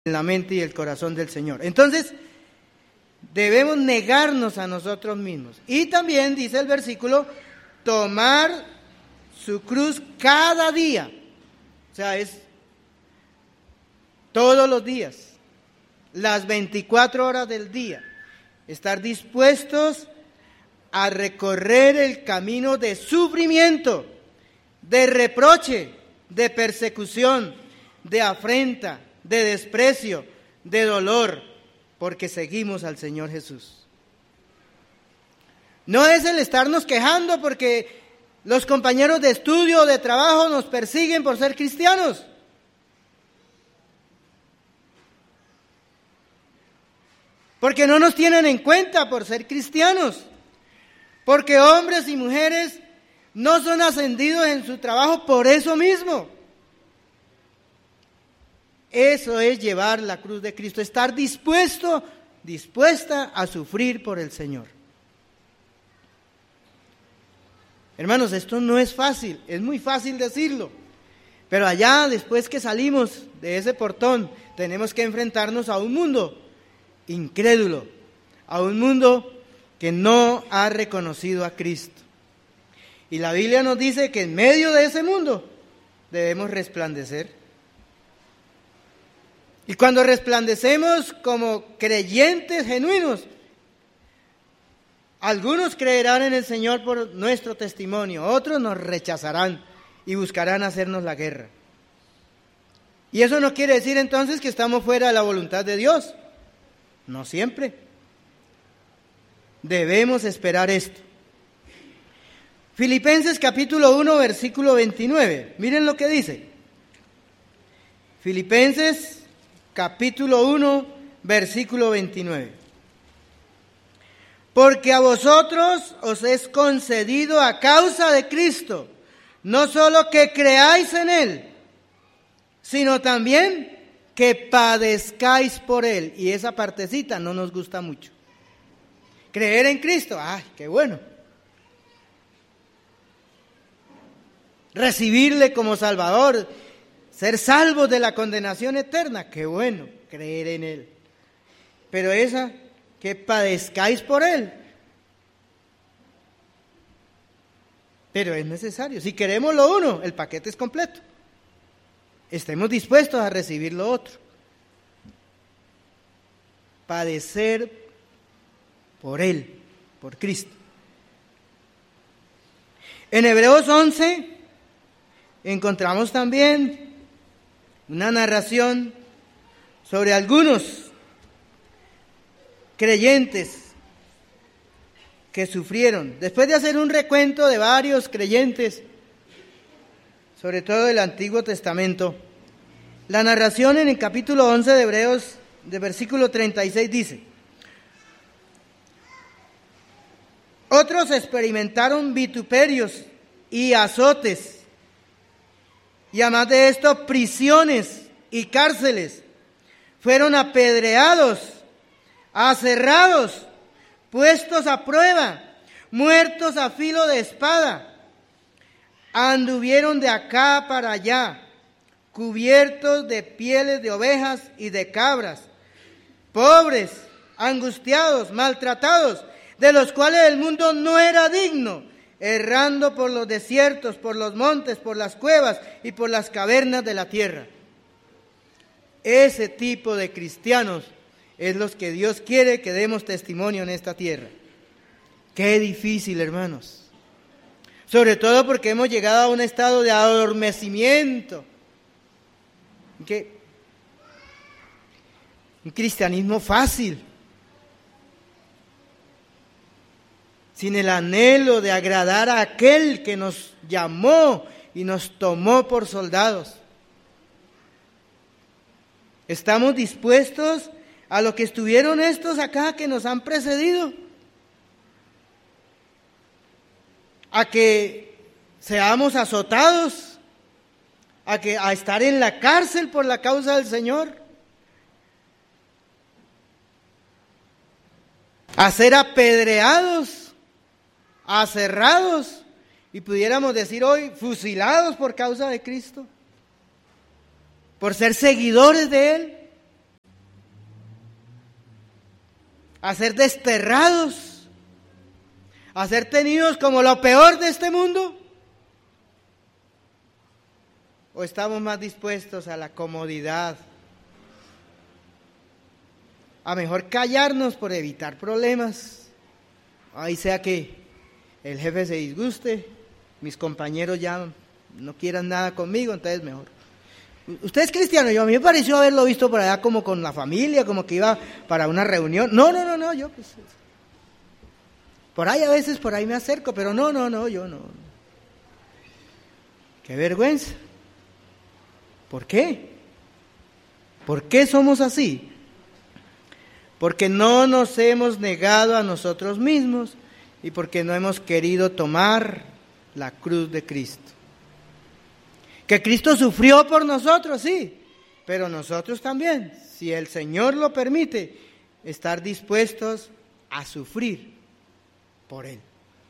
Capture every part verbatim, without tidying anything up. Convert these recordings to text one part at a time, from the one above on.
en la mente y el corazón del Señor. Entonces, debemos negarnos a nosotros mismos. Y también dice el versículo, tomar su cruz cada día. O sea, es todos los días, las veinticuatro horas del día. Estar dispuestos a recorrer el camino de sufrimiento, de reproche, de persecución, de afrenta, de desprecio, de dolor, porque seguimos al Señor Jesús. No es el estarnos quejando porque los compañeros de estudio o de trabajo nos persiguen por ser cristianos. Porque no nos tienen en cuenta por ser cristianos. Porque hombres y mujeres no son ascendidos en su trabajo por eso mismo. Eso es llevar la cruz de Cristo, estar dispuesto, dispuesta a sufrir por el Señor. Hermanos, esto no es fácil, es muy fácil decirlo, pero allá después que salimos de ese portón, tenemos que enfrentarnos a un mundo incrédulo, a un mundo que no ha reconocido a Cristo. Y la Biblia nos dice que en medio de ese mundo debemos resplandecer. Y cuando resplandecemos como creyentes genuinos, algunos creerán en el Señor por nuestro testimonio, otros nos rechazarán y buscarán hacernos la guerra. Y eso no quiere decir entonces que estamos fuera de la voluntad de Dios. No siempre. Debemos esperar esto. Filipenses capítulo uno, versículo veintinueve. Miren lo que dice. Filipenses capítulo uno, versículo veintinueve. Porque a vosotros os es concedido a causa de Cristo, no solo que creáis en Él, sino también que padezcáis por Él. Y esa partecita no nos gusta mucho. Creer en Cristo, ¡ay, qué bueno! Recibirle como Salvador, ser salvos de la condenación eterna, qué bueno, creer en Él. Pero esa, que padezcáis por Él. Pero es necesario. Si queremos lo uno, el paquete es completo. Estemos dispuestos a recibir lo otro. Padecer por Él, por Cristo. En Hebreos once encontramos también una narración sobre algunos creyentes que sufrieron. Después de hacer un recuento de varios creyentes, sobre todo del Antiguo Testamento, la narración en el capítulo once de Hebreos, de versículo treinta y seis, dice: otros experimentaron vituperios y azotes, y además de esto, prisiones y cárceles. Fueron apedreados, aserrados, puestos a prueba, muertos a filo de espada. Anduvieron de acá para allá, cubiertos de pieles de ovejas y de cabras, pobres, angustiados, maltratados, de los cuales el mundo no era digno, errando por los desiertos, por los montes, por las cuevas y por las cavernas de la tierra. Ese tipo de cristianos es los que Dios quiere que demos testimonio en esta tierra. Qué difícil, hermanos. Sobre todo porque hemos llegado a un estado de adormecimiento. ¿Qué? Un cristianismo fácil, sin el anhelo de agradar a aquel que nos llamó y nos tomó por soldados. ¿Estamos dispuestos a lo que estuvieron estos acá que nos han precedido? A que seamos azotados, a que a estar en la cárcel por la causa del Señor, a ser apedreados, aserrados y pudiéramos decir hoy fusilados por causa de Cristo, por ser seguidores de Él. a ser desterrados, a ser tenidos como lo peor de este mundo? ¿O estamos más dispuestos a la comodidad, a mejor callarnos por evitar problemas? Ahí sea que el jefe se disguste, mis compañeros ya no quieran nada conmigo, entonces mejor. Usted es cristiano, yo a mí me pareció haberlo visto por allá como con la familia, como que iba para una reunión. No, no, no, no, yo pues, por ahí a veces por ahí me acerco, pero no, no, no, yo no. Qué vergüenza. ¿Por qué? ¿Por qué somos así? Porque no nos hemos negado a nosotros mismos y porque no hemos querido tomar la cruz de Cristo. Que Cristo sufrió por nosotros, sí, pero nosotros también, si el Señor lo permite, estar dispuestos a sufrir por Él.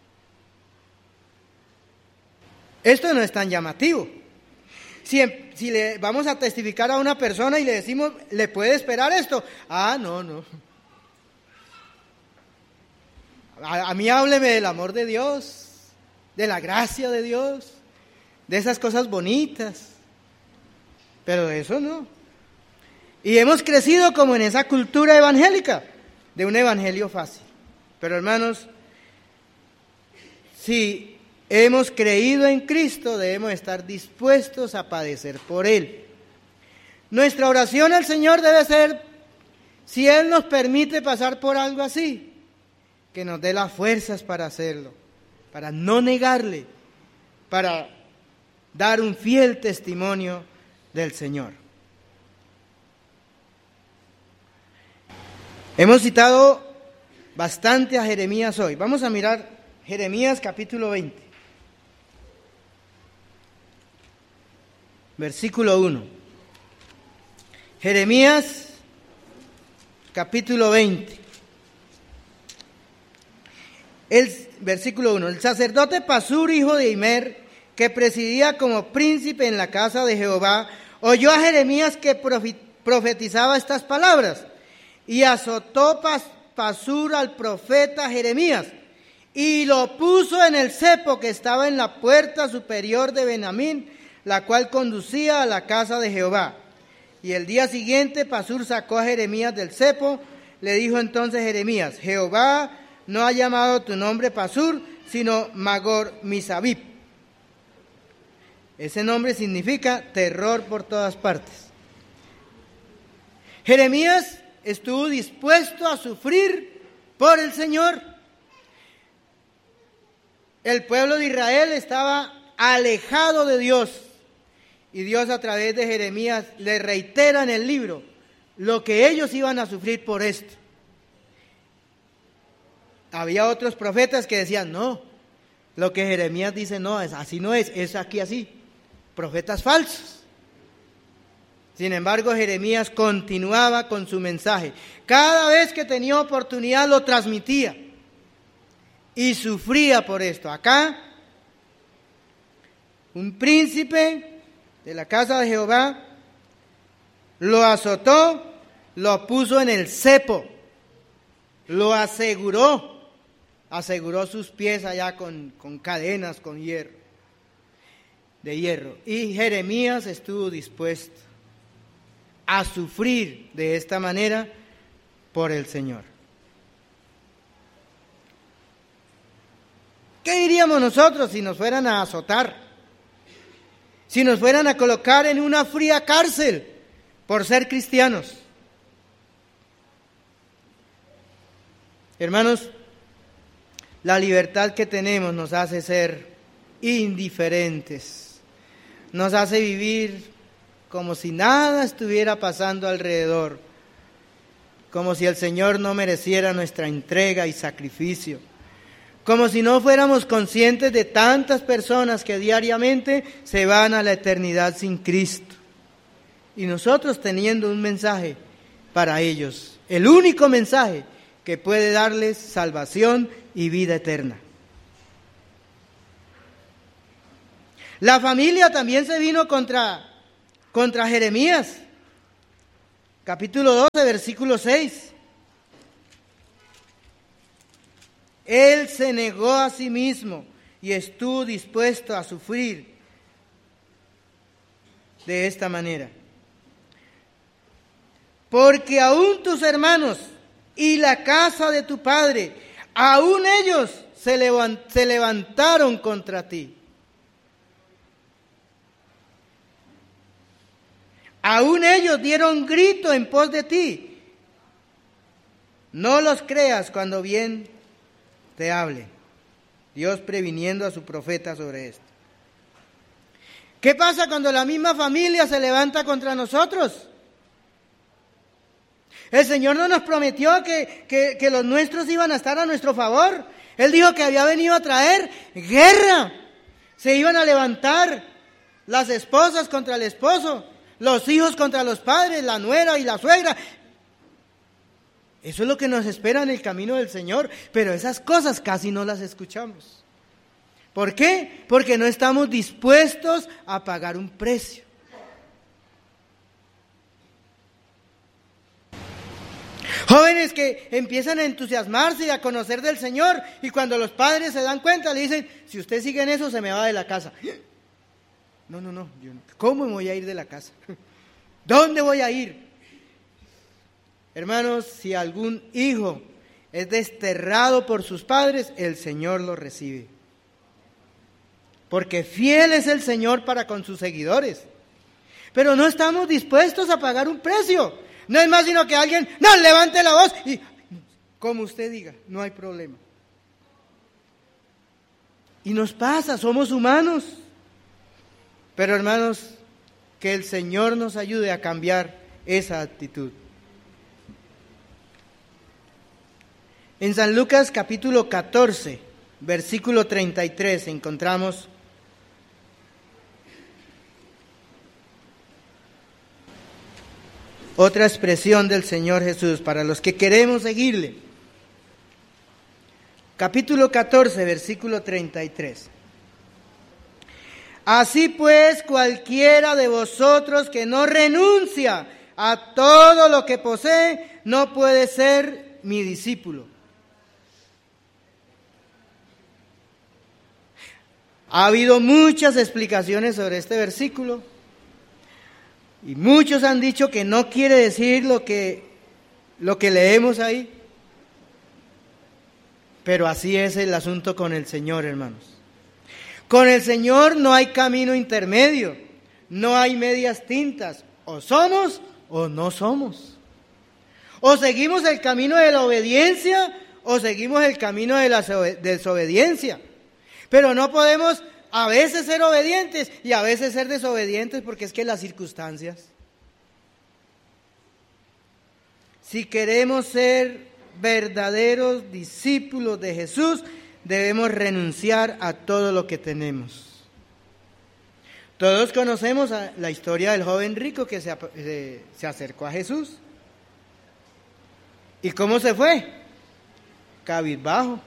Esto no es tan llamativo. Si, si le vamos a testificar a una persona y le decimos, ¿le puede esperar esto? Ah, no, no. A, a mí hábleme del amor de Dios, de la gracia de Dios, de esas cosas bonitas, pero de eso no. Y hemos crecido como en esa cultura evangélica, de un evangelio fácil. Pero hermanos, si hemos creído en Cristo, debemos estar dispuestos a padecer por Él. Nuestra oración al Señor debe ser, si Él nos permite pasar por algo así, que nos dé las fuerzas para hacerlo, para no negarle, para dar un fiel testimonio del Señor. Hemos citado bastante a Jeremías hoy. Vamos a mirar Jeremías capítulo veinte. Versículo uno. Jeremías capítulo veinte. El versículo uno. El sacerdote Pasur, hijo de Immer, que presidía como príncipe en la casa de Jehová, oyó a Jeremías que profetizaba estas palabras, y azotó Pasur al profeta Jeremías, y lo puso en el cepo que estaba en la puerta superior de Benjamín, la cual conducía a la casa de Jehová. Y el día siguiente Pasur sacó a Jeremías del cepo. Le dijo entonces Jeremías, Jehová no ha llamado tu nombre Pasur, sino Magor Misabib. Ese nombre significa terror por todas partes. Jeremías estuvo dispuesto a sufrir por el Señor. El pueblo de Israel estaba alejado de Dios. Y Dios a través de Jeremías le reitera en el libro lo que ellos iban a sufrir por esto. Había otros profetas que decían, no, lo que Jeremías dice no, es así no es, es aquí así. Profetas falsos. Sin embargo, Jeremías continuaba con su mensaje. Cada vez que tenía oportunidad lo transmitía y sufría por esto. Acá, un príncipe de la casa de Jehová lo azotó, lo puso en el cepo, lo aseguró, aseguró sus pies allá con, con cadenas, con hierro. de hierro. Y Jeremías estuvo dispuesto a sufrir de esta manera por el Señor. ¿Qué diríamos nosotros si nos fueran a azotar? Si nos fueran a colocar en una fría cárcel por ser cristianos. Hermanos, la libertad que tenemos nos hace ser indiferentes. Nos hace vivir como si nada estuviera pasando alrededor, como si el Señor no mereciera nuestra entrega y sacrificio, como si no fuéramos conscientes de tantas personas que diariamente se van a la eternidad sin Cristo. Y nosotros teniendo un mensaje para ellos, el único mensaje que puede darles salvación y vida eterna. La familia también se vino contra, contra Jeremías. Capítulo doce, versículo seis. Él se negó a sí mismo y estuvo dispuesto a sufrir de esta manera. Porque aún tus hermanos y la casa de tu padre, aún ellos se, levant- se levantaron contra ti. Aún ellos dieron grito en pos de ti. No los creas cuando bien te hable. Dios previniendo a su profeta sobre esto. ¿Qué pasa cuando la misma familia se levanta contra nosotros? El Señor no nos prometió que, que, que los nuestros iban a estar a nuestro favor. Él dijo que había venido a traer guerra. Se iban a levantar las esposas contra el esposo, los hijos contra los padres, la nuera y la suegra. Eso es lo que nos espera en el camino del Señor, pero esas cosas casi no las escuchamos. ¿Por qué? Porque no estamos dispuestos a pagar un precio. Jóvenes que empiezan a entusiasmarse y a conocer del Señor, y cuando los padres se dan cuenta le dicen, si usted sigue en eso se me va de la casa. No, no, no, yo no. ¿Cómo me voy a ir de la casa? ¿Dónde voy a ir? Hermanos, si algún hijo es desterrado por sus padres, el Señor lo recibe. Porque fiel es el Señor para con sus seguidores. Pero no estamos dispuestos a pagar un precio. No es más sino que alguien, no, levante la voz y, como usted diga, no hay problema. Y nos pasa, somos humanos. Pero hermanos, que el Señor nos ayude a cambiar esa actitud. En San Lucas capítulo catorce, versículo treinta y tres, encontramos otra expresión del Señor Jesús para los que queremos seguirle. Capítulo catorce, versículo treinta y tres. Así pues, cualquiera de vosotros que no renuncia a todo lo que posee, no puede ser mi discípulo. Ha habido muchas explicaciones sobre este versículo y muchos han dicho que no quiere decir lo que, lo que leemos ahí, pero así es el asunto con el Señor, hermanos. Con el Señor no hay camino intermedio, no hay medias tintas, o somos o no somos. O seguimos el camino de la obediencia o seguimos el camino de la desobediencia. Pero no podemos a veces ser obedientes y a veces ser desobedientes porque es que las circunstancias. Si queremos ser verdaderos discípulos de Jesús, debemos renunciar a todo lo que tenemos. Todos conocemos la historia del joven rico que se, se, se acercó a Jesús. ¿Y cómo se fue? Cabizbajo.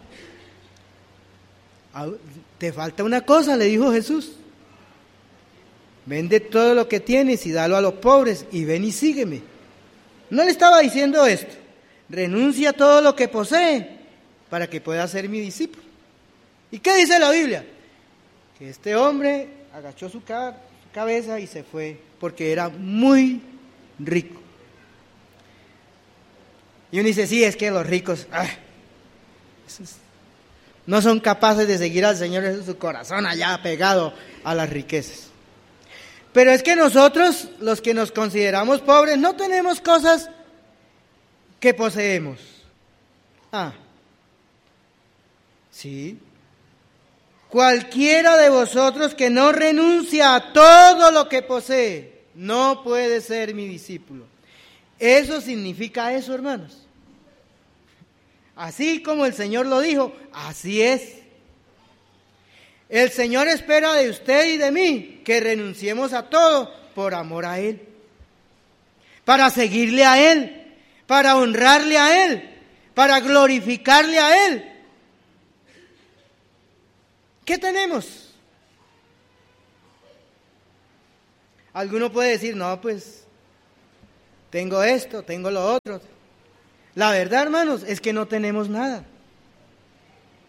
Te falta una cosa, le dijo Jesús. Vende todo lo que tienes y dalo a los pobres y ven y sígueme. No le estaba diciendo esto. Renuncia a todo lo que posee para que pueda ser mi discípulo. ¿Y qué dice la Biblia? Que este hombre agachó su, ca- su cabeza y se fue porque era muy rico. Y uno dice, sí, es que los ricos ah, esos no son capaces de seguir al Señor en su corazón allá pegado a las riquezas. Pero es que nosotros, los que nos consideramos pobres, no tenemos cosas que poseemos. Ah, sí. Cualquiera de vosotros que no renuncia a todo lo que posee, no puede ser mi discípulo. Eso significa eso, hermanos. Así como el Señor lo dijo, así es. El Señor espera de usted y de mí que renunciemos a todo por amor a Él, para seguirle a Él, para honrarle a Él, para glorificarle a Él. ¿Qué tenemos? Alguno puede decir, no, pues, tengo esto, tengo lo otro. La verdad, hermanos, es que no tenemos nada.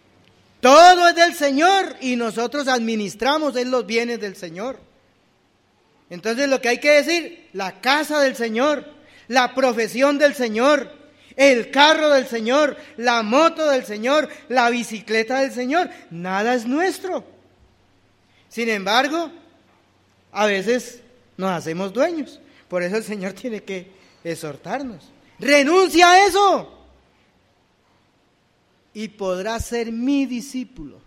Todo es del Señor y nosotros administramos en los bienes del Señor. Entonces lo que hay que decir, la casa del Señor, la profesión del Señor, el carro del Señor, la moto del Señor, la bicicleta del Señor, nada es nuestro. Sin embargo, a veces nos hacemos dueños. Por eso el Señor tiene que exhortarnos. Renuncia a eso y podrás ser mi discípulo.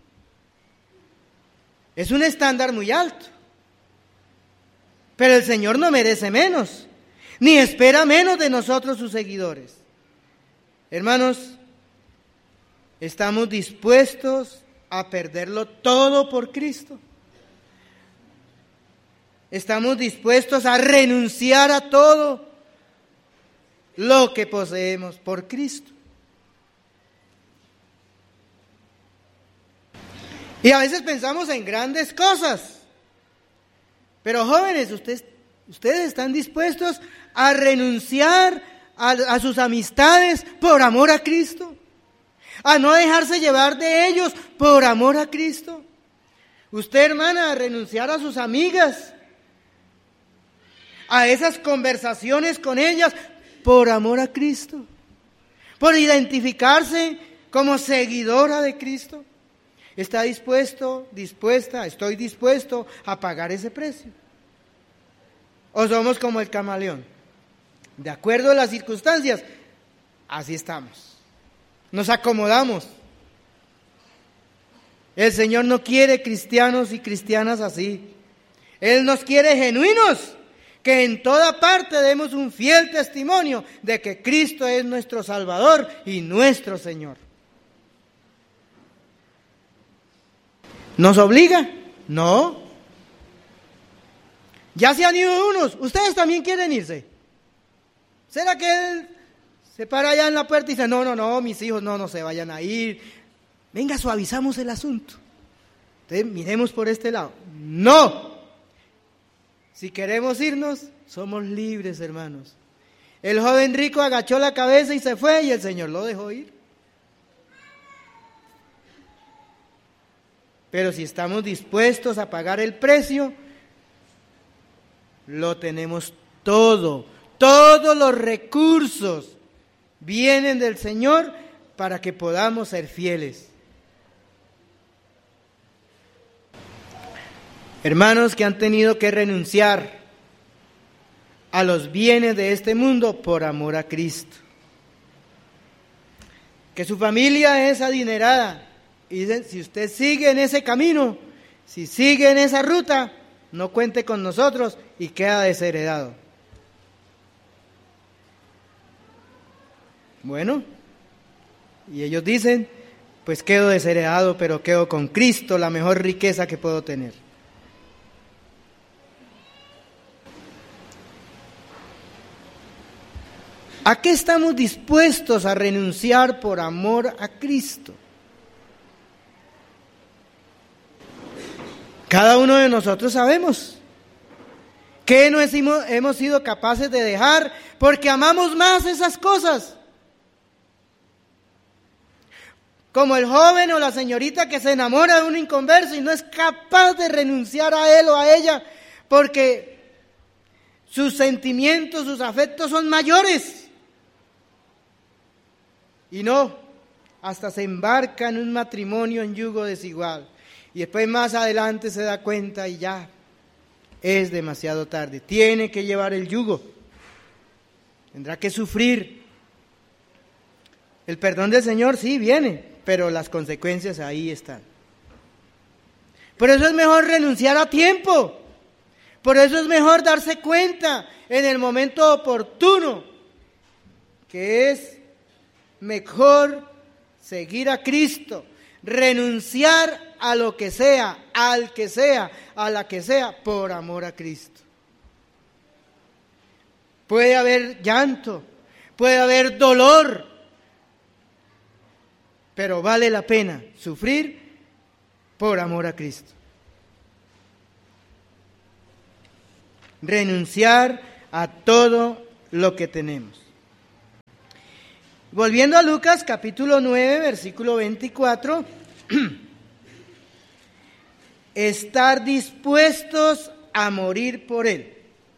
Es un estándar muy alto. Pero el Señor no merece menos, ni espera menos de nosotros sus seguidores. Hermanos, ¿estamos dispuestos a perderlo todo por Cristo? ¿Estamos dispuestos a renunciar a todo lo que poseemos por Cristo? Y a veces pensamos en grandes cosas. Pero jóvenes, ustedes, ustedes están dispuestos a renunciar a, a sus amistades por amor a Cristo, a no dejarse llevar de ellos por amor a Cristo. Usted, hermana, a renunciar a sus amigas, a esas conversaciones con ellas por amor a Cristo, por identificarse como seguidora de Cristo. ¿Está dispuesto, dispuesta, estoy dispuesto a pagar ese precio? ¿O somos como el camaleón? De acuerdo a las circunstancias, así estamos. Nos acomodamos. El Señor no quiere cristianos y cristianas así. Él nos quiere genuinos, que en toda parte demos un fiel testimonio de que Cristo es nuestro Salvador y nuestro Señor. ¿Nos obliga? No. Ya se han ido unos. ¿Ustedes también quieren irse? ¿Será que él se para allá en la puerta y dice, no, no, no, mis hijos no, no se vayan a ir? Venga, suavizamos el asunto. Entonces, miremos por este lado. No. Si queremos irnos, somos libres, hermanos. El joven rico agachó la cabeza y se fue y el Señor lo dejó ir. Pero si estamos dispuestos a pagar el precio, lo tenemos todo. Todos los recursos vienen del Señor para que podamos ser fieles. Hermanos que han tenido que renunciar a los bienes de este mundo por amor a Cristo. Que su familia es adinerada. Y dicen, si usted sigue en ese camino, si sigue en esa ruta, no cuente con nosotros y queda desheredado. Bueno, y ellos dicen, pues quedo desheredado, pero quedo con Cristo, la mejor riqueza que puedo tener. ¿A qué estamos dispuestos a renunciar por amor a Cristo? Cada uno de nosotros sabemos que no hemos sido capaces de dejar porque amamos más esas cosas. Como el joven o la señorita que se enamora de un inconverso y no es capaz de renunciar a él o a ella porque sus sentimientos, sus afectos son mayores. Y no, hasta se embarca en un matrimonio en yugo desigual. Y después más adelante se da cuenta y ya es demasiado tarde. Tiene que llevar el yugo. Tendrá que sufrir. El perdón del Señor sí viene, pero las consecuencias ahí están. Por eso es mejor renunciar a tiempo. Por eso es mejor darse cuenta en el momento oportuno que es mejor seguir a Cristo, renunciar a lo que sea, al que sea, a la que sea, por amor a Cristo. Puede haber llanto, puede haber dolor, pero vale la pena sufrir por amor a Cristo. Renunciar a todo lo que tenemos. Volviendo a Lucas capítulo nueve, versículo veinticuatro, estar dispuestos a morir por Él.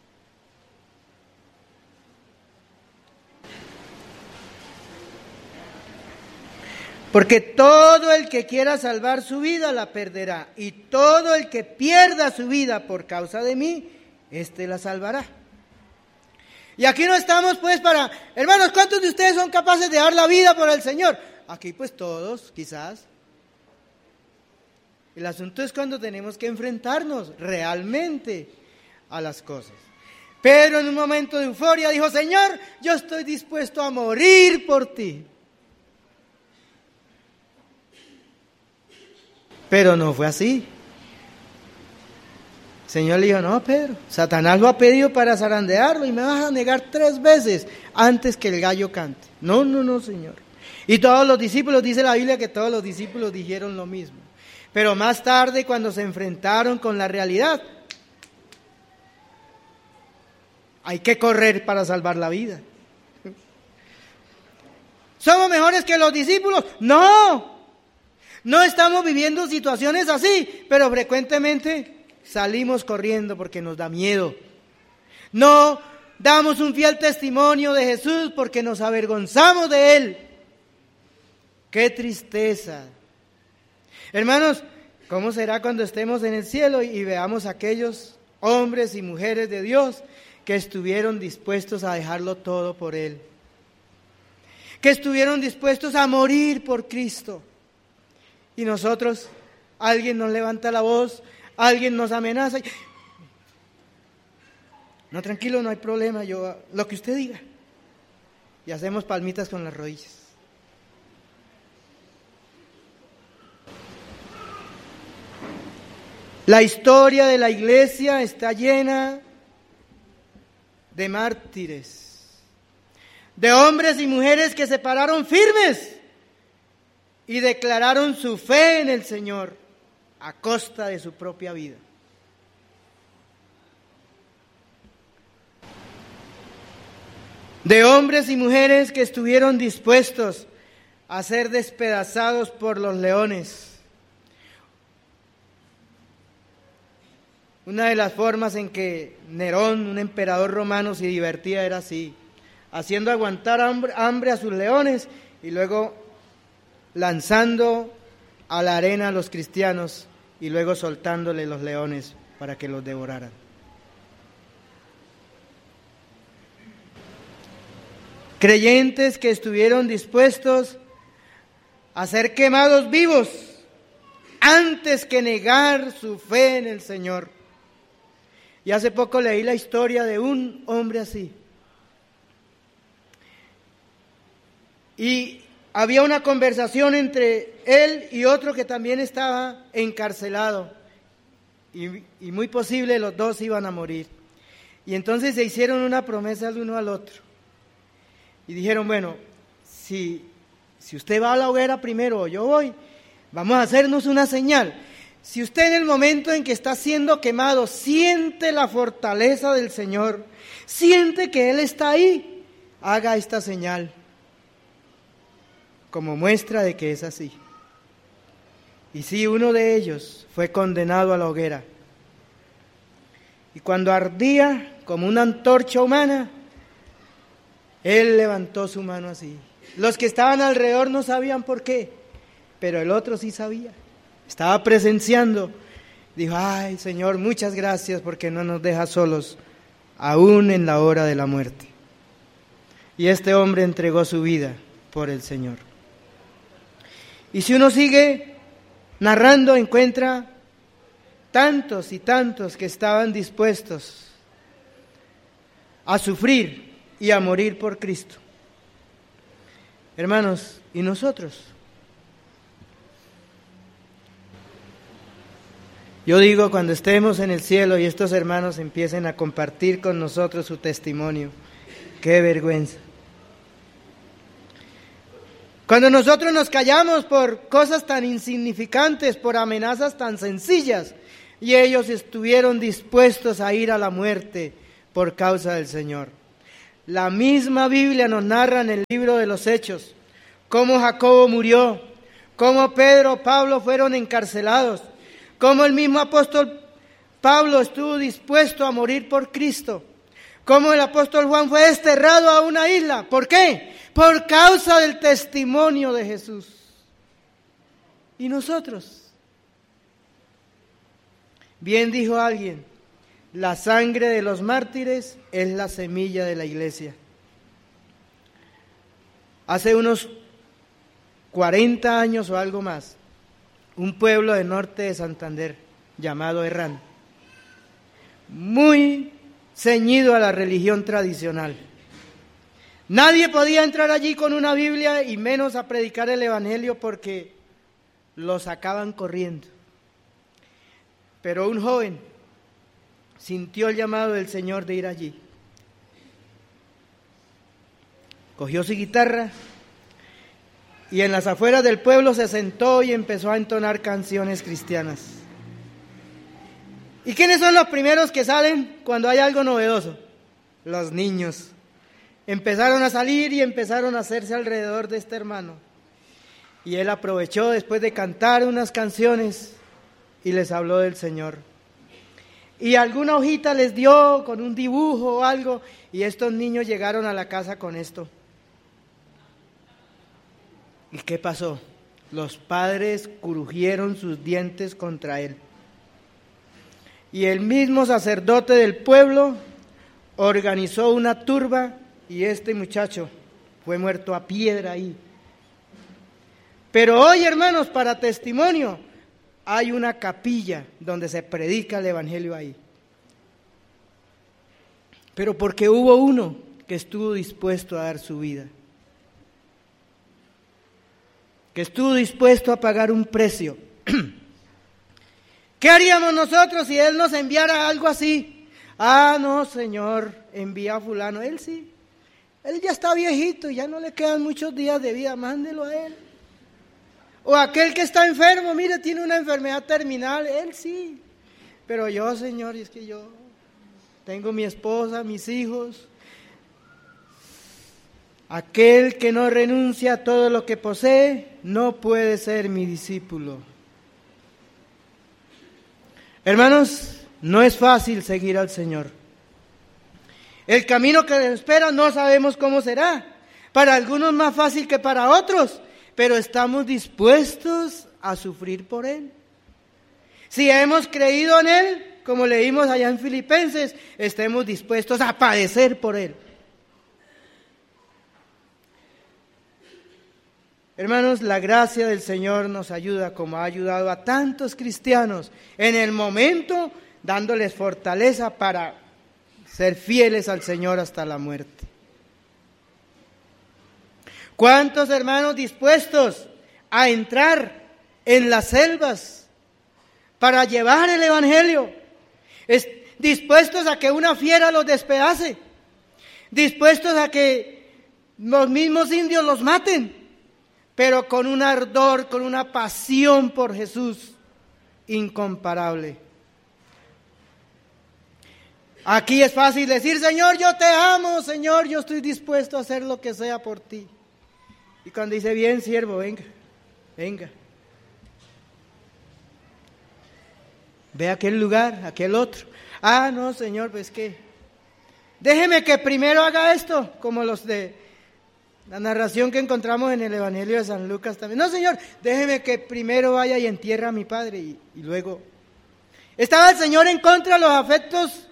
Porque todo el que quiera salvar su vida la perderá, y todo el que pierda su vida por causa de mí, éste la salvará. Y aquí no estamos pues para, hermanos, ¿cuántos de ustedes son capaces de dar la vida por el Señor? Aquí pues todos, quizás. El asunto es cuando tenemos que enfrentarnos realmente a las cosas. Pedro en un momento de euforia dijo, Señor, yo estoy dispuesto a morir por ti. Pero no fue así. El Señor le dijo, no, Pedro, Satanás lo ha pedido para zarandearlo y me vas a negar tres veces antes que el gallo cante. No, no, no, Señor. Y todos los discípulos, dice la Biblia que todos los discípulos dijeron lo mismo. Pero más tarde, cuando se enfrentaron con la realidad, hay que correr para salvar la vida. ¿Somos mejores que los discípulos? No. No estamos viviendo situaciones así, pero frecuentemente salimos corriendo porque nos da miedo. No damos un fiel testimonio de Jesús porque nos avergonzamos de Él. ¡Qué tristeza! Hermanos, ¿cómo será cuando estemos en el cielo y veamos a aquellos hombres y mujeres de Dios que estuvieron dispuestos a dejarlo todo por Él? Que estuvieron dispuestos a morir por Cristo. Y nosotros, alguien nos levanta la voz, alguien nos amenaza. Y, no, tranquilo, no hay problema, yo lo que usted diga. Y hacemos palmitas con las rodillas. La historia de la iglesia está llena de mártires, de hombres y mujeres que se pararon firmes y declararon su fe en el Señor a costa de su propia vida. De hombres y mujeres que estuvieron dispuestos a ser despedazados por los leones. Una de las formas en que Nerón, un emperador romano, se divertía era así, haciendo aguantar hambre, hambre a sus leones y luego lanzando a la arena a los cristianos y luego soltándole los leones para que los devoraran. Creyentes que estuvieron dispuestos a ser quemados vivos antes que negar su fe en el Señor. Y hace poco leí la historia de un hombre así. Y había una conversación entre él y otro que también estaba encarcelado. Y, y muy posible los dos iban a morir. Y entonces se hicieron una promesa el uno al otro. Y dijeron, bueno, si, si usted va a la hoguera primero o yo voy, vamos a hacernos una señal. Si usted en el momento en que está siendo quemado siente la fortaleza del Señor, siente que Él está ahí, haga esta señal como muestra de que es así. Y sí, uno de ellos fue condenado a la hoguera. Y cuando ardía como una antorcha humana, él levantó su mano así. Los que estaban alrededor no sabían por qué, pero el otro sí sabía. Estaba presenciando. Dijo, ay, Señor, muchas gracias porque no nos dejas solos, aún en la hora de la muerte. Y este hombre entregó su vida por el Señor. Y si uno sigue narrando, encuentra tantos y tantos que estaban dispuestos a sufrir y a morir por Cristo. Hermanos, ¿y nosotros? Yo digo, cuando estemos en el cielo y estos hermanos empiecen a compartir con nosotros su testimonio, qué vergüenza. Cuando nosotros nos callamos por cosas tan insignificantes, por amenazas tan sencillas, y ellos estuvieron dispuestos a ir a la muerte por causa del Señor. La misma Biblia nos narra en el libro de los Hechos cómo Jacobo murió, cómo Pedro, Pablo fueron encarcelados, cómo el mismo apóstol Pablo estuvo dispuesto a morir por Cristo, cómo el apóstol Juan fue desterrado a una isla. ¿Por qué? Por causa del testimonio de Jesús. ¿Y nosotros? Bien dijo alguien, la sangre de los mártires es la semilla de la iglesia. Hace unos cuarenta años o algo más, un pueblo del norte de Santander llamado Herrán, muy ceñido a la religión tradicional. Nadie podía entrar allí con una Biblia y menos a predicar el Evangelio porque lo sacaban corriendo. Pero un joven sintió el llamado del Señor de ir allí. Cogió su guitarra y en las afueras del pueblo se sentó y empezó a entonar canciones cristianas. ¿Y quiénes son los primeros que salen cuando hay algo novedoso? Los niños. Empezaron a salir y empezaron a hacerse alrededor de este hermano. Y él aprovechó después de cantar unas canciones y les habló del Señor. Y alguna hojita les dio con un dibujo o algo, y estos niños llegaron a la casa con esto. ¿Y qué pasó? Los padres crujieron sus dientes contra él. Y el mismo sacerdote del pueblo organizó una turba y este muchacho fue muerto a piedra ahí. Pero hoy, hermanos, para testimonio, hay una capilla donde se predica el Evangelio ahí. Pero porque hubo uno que estuvo dispuesto a dar su vida, que estuvo dispuesto a pagar un precio. ¿Qué haríamos nosotros si Él nos enviara algo así? Ah, no, Señor, envía a fulano. Él sí, Él ya está viejito y ya no le quedan muchos días de vida, mándelo a Él. O aquel que está enfermo, mire, tiene una enfermedad terminal, Él sí. Pero yo, Señor, es que yo tengo mi esposa, mis hijos. Aquel que no renuncia a todo lo que posee, no puede ser mi discípulo. Hermanos, no es fácil seguir al Señor. El camino que nos espera no sabemos cómo será. Para algunos más fácil que para otros, pero estamos dispuestos a sufrir por Él. Si hemos creído en Él, como leímos allá en Filipenses, estemos dispuestos a padecer por Él. Hermanos, la gracia del Señor nos ayuda como ha ayudado a tantos cristianos en el momento, dándoles fortaleza para ser fieles al Señor hasta la muerte. ¿Cuántos hermanos dispuestos a entrar en las selvas para llevar el Evangelio? Es, dispuestos a que una fiera los despedace, dispuestos a que los mismos indios los maten, pero con un ardor, con una pasión por Jesús incomparable. Aquí es fácil decir, Señor, yo te amo, Señor, yo estoy dispuesto a hacer lo que sea por ti. Y cuando dice, bien, siervo, venga, venga. Ve a aquel lugar, a aquel otro. Ah, no, Señor, pues que, déjeme que primero haga esto, como los de la narración que encontramos en el Evangelio de San Lucas también. No, Señor, déjeme que primero vaya y entierre a mi padre y, y luego. ¿Estaba el Señor en contra de los afectos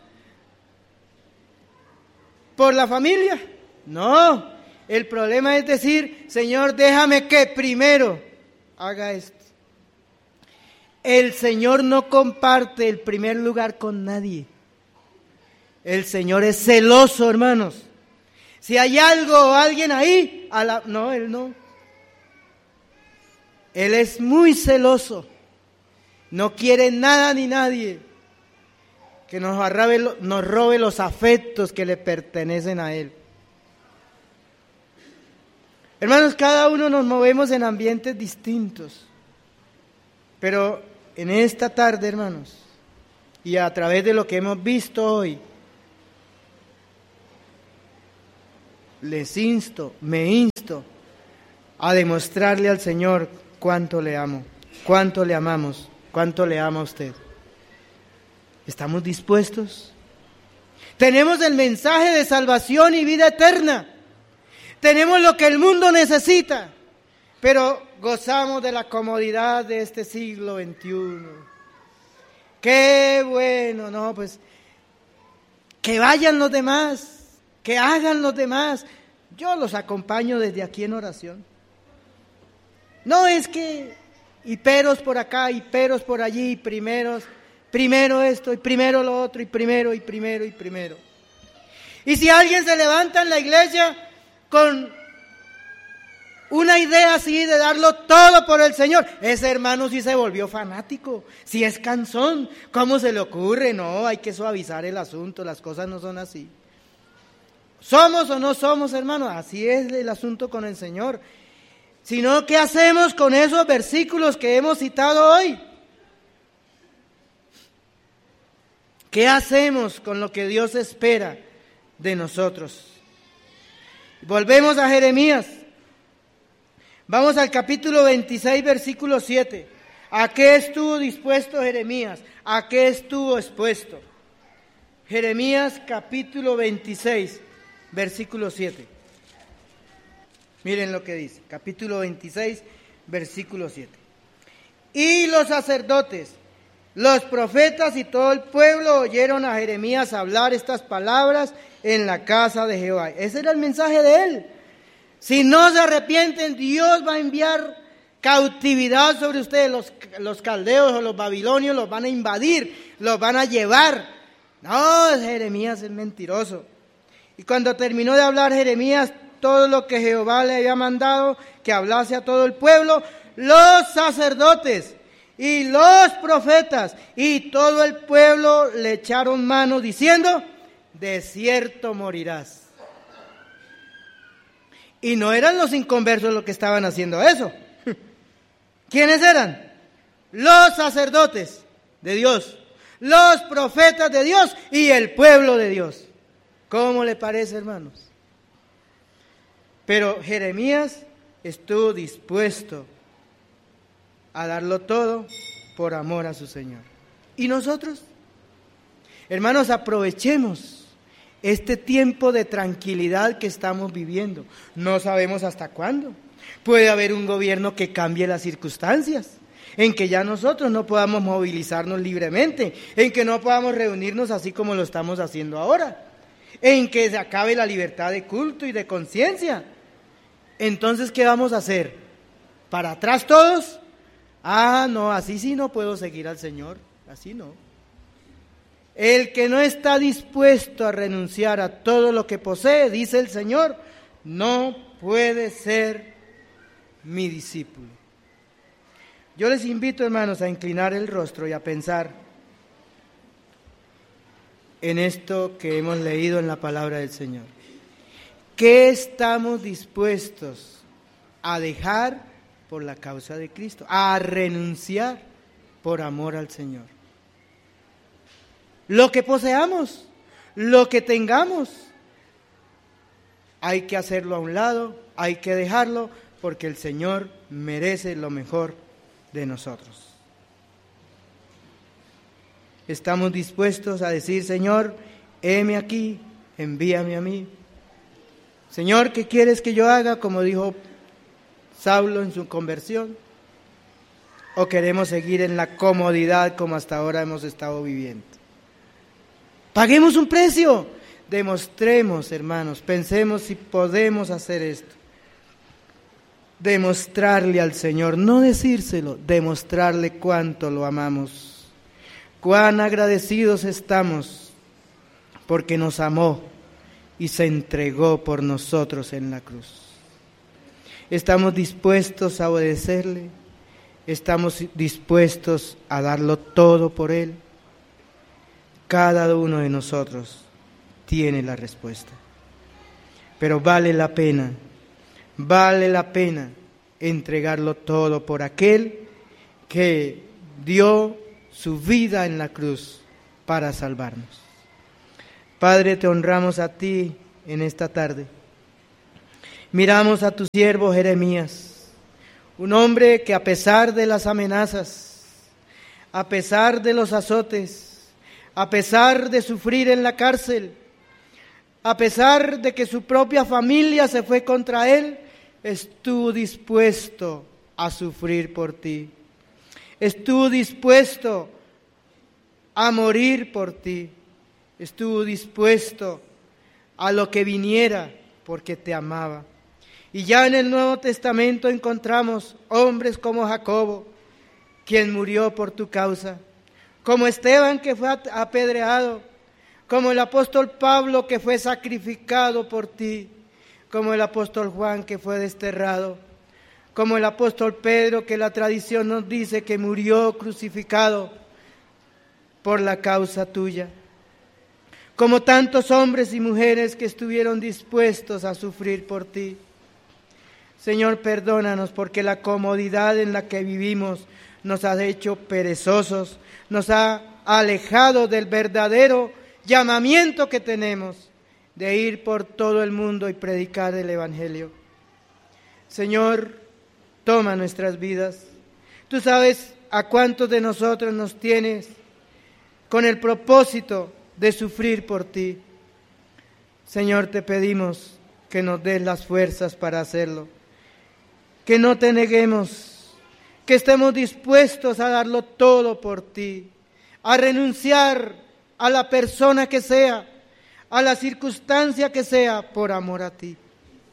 por la familia? No, el problema es decir, Señor, déjame que primero haga esto. El Señor no comparte el primer lugar con nadie. El Señor es celoso, hermanos. Si hay algo o alguien ahí, a la, no, Él no. Él es muy celoso. No quiere nada ni nadie que nos arrabe, nos robe los afectos que le pertenecen a Él. Hermanos, cada uno nos movemos en ambientes distintos. Pero en esta tarde, hermanos, y a través de lo que hemos visto hoy, les insto, me insto a demostrarle al Señor cuánto le amo, cuánto le amamos, cuánto le ama a usted. ¿Estamos dispuestos? Tenemos el mensaje de salvación y vida eterna. Tenemos lo que el mundo necesita, pero gozamos de la comodidad de este siglo veintiuno. Qué bueno, no, pues que vayan los demás, que hagan los demás. Yo los acompaño desde aquí en oración. No es que y peros por acá y peros por allí, primeros, primero esto y primero lo otro y primero y primero y primero. Y si alguien se levanta en la iglesia con una idea así de darlo todo por el Señor, ese hermano sí se volvió fanático, sí es cansón. ¿Cómo se le ocurre? No, hay que suavizar el asunto, las cosas no son así. ¿Somos o no somos, hermanos? Así es el asunto con el Señor. Sino, ¿qué hacemos con esos versículos que hemos citado hoy? ¿Qué hacemos con lo que Dios espera de nosotros? Volvemos a Jeremías. Vamos al capítulo veintiséis, versículo siete. ¿A qué estuvo dispuesto Jeremías? ¿A qué estuvo expuesto? Jeremías capítulo veintiséis, versículo siete. Miren lo que dice, capítulo veintiséis, versículo siete. Y los sacerdotes, los profetas y todo el pueblo oyeron a Jeremías hablar estas palabras en la casa de Jehová. Ese era el mensaje de él. Si no se arrepienten, Dios va a enviar cautividad sobre ustedes. Los, los caldeos o los babilonios los van a invadir, los van a llevar. No, Jeremías es mentiroso. Y cuando terminó de hablar Jeremías todo lo que Jehová le había mandado que hablase a todo el pueblo, los sacerdotes y los profetas y todo el pueblo le echaron mano diciendo: de cierto morirás. Y no eran los inconversos los que estaban haciendo eso. ¿Quiénes eran? Los sacerdotes de Dios, los profetas de Dios y el pueblo de Dios. ¿Cómo le parece, hermanos? Pero Jeremías estuvo dispuesto a darlo todo por amor a su Señor. ¿Y nosotros? Hermanos, aprovechemos este tiempo de tranquilidad que estamos viviendo. No sabemos hasta cuándo. Puede haber un gobierno que cambie las circunstancias, en que ya nosotros no podamos movilizarnos libremente, en que no podamos reunirnos así como lo estamos haciendo ahora, en que se acabe la libertad de culto y de conciencia. Entonces, ¿qué vamos a hacer? ¿Para atrás todos? Ah, no, así sí no puedo seguir al Señor, así no. El que no está dispuesto a renunciar a todo lo que posee, dice el Señor, no puede ser mi discípulo. Yo les invito, hermanos, a inclinar el rostro y a pensar en esto que hemos leído en la palabra del Señor. ¿Qué estamos dispuestos a dejar por la causa de Cristo? A renunciar por amor al Señor. Lo que poseamos, lo que tengamos, hay que hacerlo a un lado, hay que dejarlo, porque el Señor merece lo mejor de nosotros. Estamos dispuestos a decir: Señor, heme aquí, envíame a mí. Señor, ¿qué quieres que yo haga? Como dijo Saulo en su conversión. ¿O queremos seguir en la comodidad como hasta ahora hemos estado viviendo? Paguemos un precio. Demostremos, hermanos, pensemos si podemos hacer esto. Demostrarle al Señor, no decírselo, demostrarle cuánto lo amamos. Cuán agradecidos estamos porque nos amó y se entregó por nosotros en la cruz. Estamos dispuestos a obedecerle, estamos dispuestos a darlo todo por Él. Cada uno de nosotros tiene la respuesta. Pero vale la pena, vale la pena entregarlo todo por aquel que dio su vida en la cruz para salvarnos. Padre, te honramos a ti en esta tarde. Miramos a tu siervo Jeremías, Un hombre que a pesar de las amenazas, a pesar de los azotes, a pesar de sufrir en la cárcel, a pesar de que su propia familia se fue contra él, estuvo dispuesto a sufrir por ti. Estuvo dispuesto a morir por ti. Estuvo dispuesto a lo que viniera porque te amaba. Y ya en el Nuevo Testamento encontramos hombres como Jacobo, quien murió por tu causa, como Esteban, que fue apedreado, como el apóstol Pablo, que fue sacrificado por ti, como el apóstol Juan, que fue desterrado, como el apóstol Pedro, que la tradición nos dice que murió crucificado por la causa tuya, como tantos hombres y mujeres que estuvieron dispuestos a sufrir por ti. Señor, perdónanos porque la comodidad en la que vivimos nos ha hecho perezosos, nos ha alejado del verdadero llamamiento que tenemos de ir por todo el mundo y predicar el Evangelio. Señor, toma nuestras vidas. Tú sabes a cuántos de nosotros nos tienes con el propósito de sufrir por ti. Señor, te pedimos que nos des las fuerzas para hacerlo, que no te neguemos, que estemos dispuestos a darlo todo por ti, a renunciar a la persona que sea, a la circunstancia que sea, por amor a ti,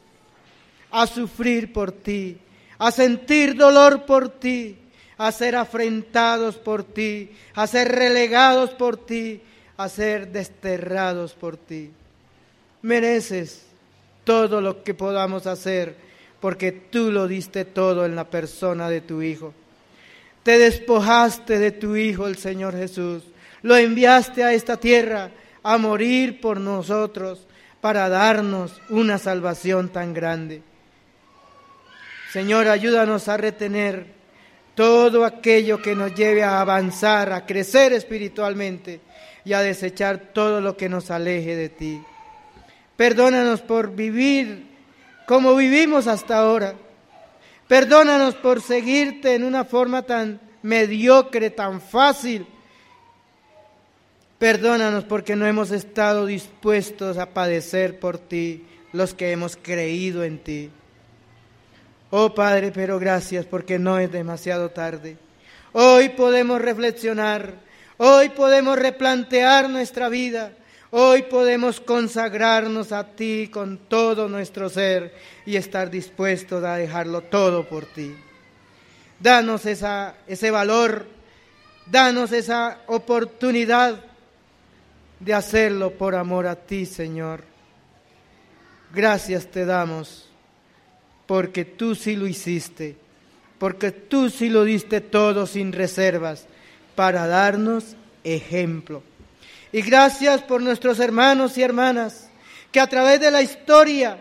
a sufrir por ti, a sentir dolor por ti, a ser afrentados por ti, a ser relegados por ti, a ser desterrados por ti. Mereces todo lo que podamos hacer, porque tú lo diste todo en la persona de tu Hijo. Te despojaste de tu Hijo, el Señor Jesús. Lo enviaste a esta tierra a morir por nosotros para darnos una salvación tan grande. Señor, ayúdanos a retener todo aquello que nos lleve a avanzar, a crecer espiritualmente y a desechar todo lo que nos aleje de ti. Perdónanos por vivir como vivimos hasta ahora. Perdónanos por seguirte en una forma tan mediocre, tan fácil. Perdónanos porque no hemos estado dispuestos a padecer por ti, los que hemos creído en ti. Oh Padre, pero gracias porque no es demasiado tarde. Hoy podemos reflexionar, hoy podemos replantear nuestra vida, hoy podemos consagrarnos a ti con todo nuestro ser y estar dispuestos a dejarlo todo por ti. Danos esa, ese valor, danos esa oportunidad de hacerlo por amor a ti, Señor. Gracias te damos, porque tú sí lo hiciste, porque tú sí lo diste todo sin reservas, para darnos ejemplo. Y gracias por nuestros hermanos y hermanas, que a través de la historia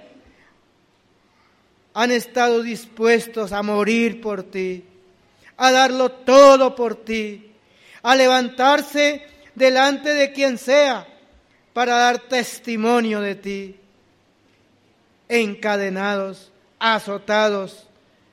han estado dispuestos a morir por ti, a darlo todo por ti, a levantarse delante de quien sea para dar testimonio de ti, encadenados, azotados,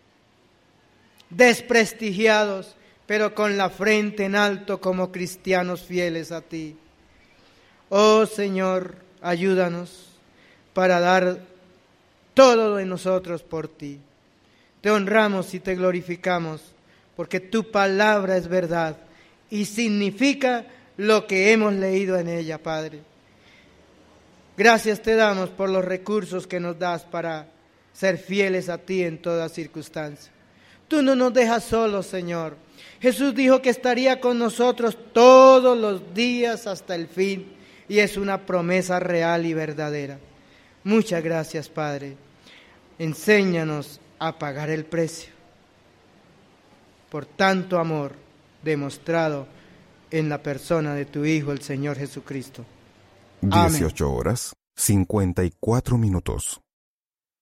desprestigiados, pero con la frente en alto como cristianos fieles a ti. Oh Señor, ayúdanos para dar todo de nosotros por ti. Te honramos y te glorificamos, porque tu palabra es verdad y significa lo que hemos leído en ella, Padre. Gracias te damos por los recursos que nos das para ser fieles a ti en toda circunstancia. Tú no nos dejas solos, Señor. Jesús dijo que estaría con nosotros todos los días hasta el fin, y es una promesa real y verdadera. Muchas gracias, Padre. Enséñanos a pagar el precio por tanto amor demostrado en la persona de tu Hijo, el Señor Jesucristo. dieciocho horas, cincuenta y cuatro minutos.